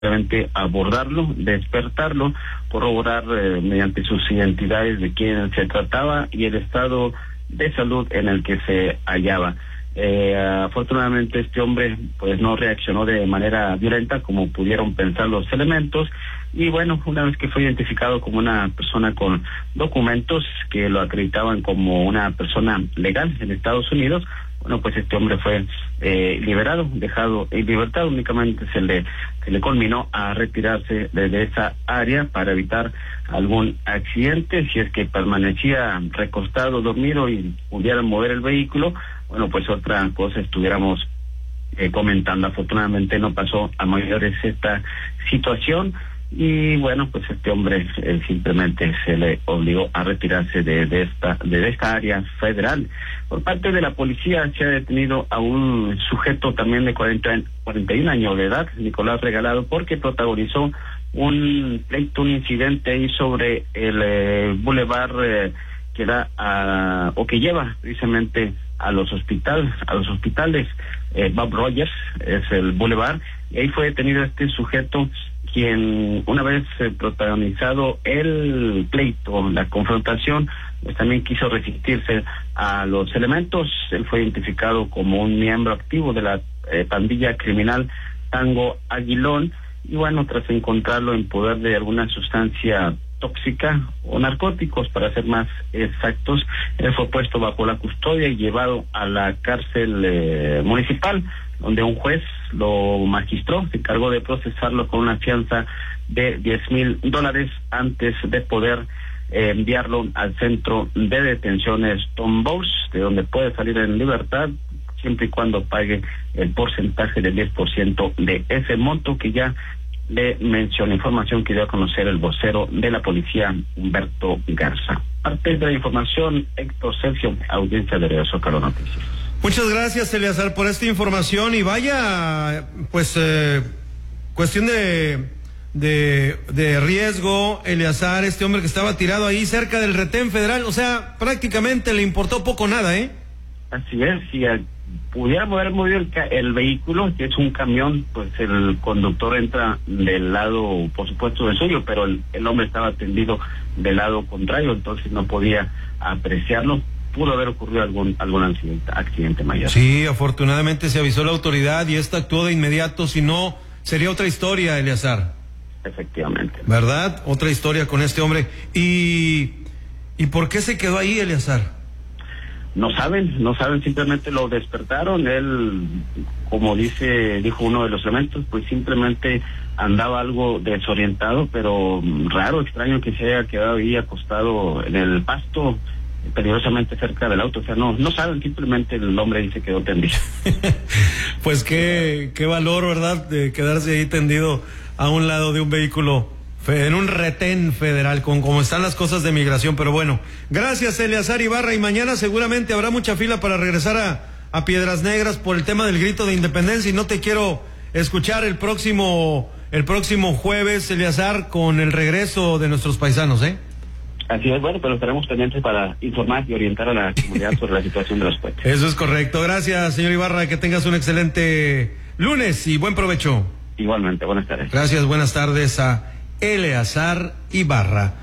abordarlo, despertarlo, corroborar mediante sus identidades de quién se trataba y el estado de salud en el que se hallaba. Afortunadamente este hombre pues no reaccionó de manera violenta como pudieron pensar los elementos, y bueno, una vez que fue identificado como una persona con documentos que lo acreditaban como una persona legal en Estados Unidos, bueno, pues este hombre fue liberado, dejado en libertad. Únicamente se le conminó a retirarse de esa área para evitar algún accidente. Si es que permanecía recostado, dormido y pudiera mover el vehículo, bueno, pues otra cosa estuviéramos comentando. Afortunadamente no pasó a mayores esta situación. Y bueno, pues este hombre simplemente se le obligó a retirarse de esta área federal. Por parte de la policía se ha detenido a un sujeto también de 41 años de edad, Nicolás Regalado, porque protagonizó un pleito, un incidente ahí sobre el bulevar que da o que lleva precisamente a los hospitales Bob Rogers, es el bulevar, y ahí fue detenido este sujeto, quien una vez protagonizado el pleito, la confrontación, pues también quiso resistirse a los elementos. Él fue identificado como un miembro activo de la pandilla criminal Tango Aguilón, y bueno, tras encontrarlo en poder de alguna sustancia tóxica o narcóticos, para ser más exactos, él fue puesto bajo la custodia y llevado a la cárcel municipal, donde un juez lo magistró, se encargó de procesarlo con una fianza de $10,000 antes de poder enviarlo al centro de detenciones Tom Bowles, de donde puede salir en libertad siempre y cuando pague el porcentaje del 10% de ese monto que ya le mencioné, información que dio a conocer el vocero de la policía, Humberto Garza. Parte de la información, Héctor Sergio, audiencia de Radio Zócalo Noticias. Muchas gracias, Eleazar, por esta información, y vaya, pues, cuestión de riesgo, Eleazar, este hombre que estaba tirado ahí cerca del retén federal, o sea, prácticamente le importó poco nada, ¿eh? Así es, si pudiéramos haber movido el vehículo, que es un camión, pues el conductor entra del lado, por supuesto, del suyo, pero el hombre estaba tendido del lado contrario, entonces no podía apreciarlo. Pudo haber ocurrido algún accidente mayor. Sí, afortunadamente se avisó la autoridad y esta actuó de inmediato, si no, sería otra historia, Eleazar. Efectivamente. ¿Verdad? Otra historia con este hombre. ¿Y por qué se quedó ahí, Eleazar? No saben, simplemente lo despertaron. Él, como dijo uno de los elementos, pues simplemente andaba algo desorientado, pero raro, extraño que se haya quedado ahí acostado en el pasto, peligrosamente cerca del auto. O sea, no saben, simplemente el hombre ahí se quedó tendido. Pues qué valor, ¿verdad?, de quedarse ahí tendido a un lado de un vehículo en un retén federal, con como están las cosas de migración. Pero bueno, gracias, Eleazar Ibarra, y mañana seguramente habrá mucha fila para regresar a Piedras Negras por el tema del grito de independencia, y no te quiero escuchar el próximo jueves, Eleazar, con el regreso de nuestros paisanos, ¿eh? Así es, bueno, pero estaremos pendientes para informar y orientar a la comunidad sobre la situación de los puentes. Eso es correcto. Gracias, señor Ibarra, que tengas un excelente lunes y buen provecho. Igualmente, buenas tardes. Gracias, buenas tardes a Eleazar Ibarra.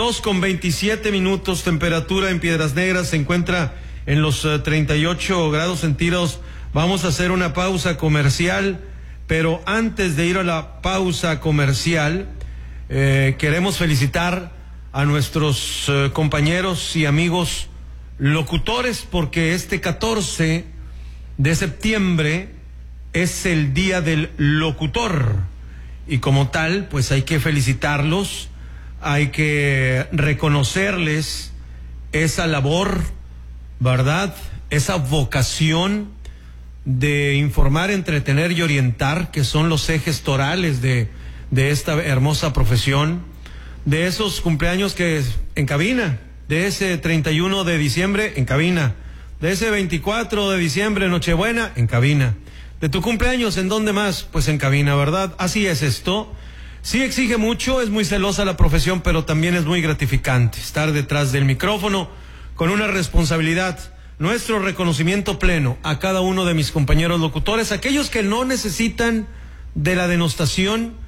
2:27, temperatura en Piedras Negras se encuentra en los 38 grados centígrados. Vamos a hacer una pausa comercial, pero antes de ir a la pausa comercial, queremos felicitar a nuestros compañeros y amigos locutores, porque este 14 de septiembre es el Día del Locutor, y como tal, pues hay que felicitarlos, hay que reconocerles esa labor, ¿verdad?, esa vocación de informar, entretener y orientar, que son los ejes torales de esta hermosa profesión. De esos cumpleaños que en cabina, de ese 31 de diciembre en cabina, de ese 24 de diciembre, Nochebuena, en cabina. De tu cumpleaños, ¿en dónde más? Pues en cabina, ¿verdad? Así es esto. Sí exige mucho, es muy celosa la profesión, pero también es muy gratificante estar detrás del micrófono con una responsabilidad. Nuestro reconocimiento pleno a cada uno de mis compañeros locutores, aquellos que no necesitan de la denostación,